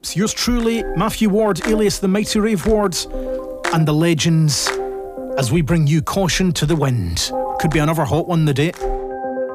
It's yours truly, Matthew Ward, alias the Mighty Rave Ward, and the legends, as we bring you Caution to the Wind. Could be another hot one the day.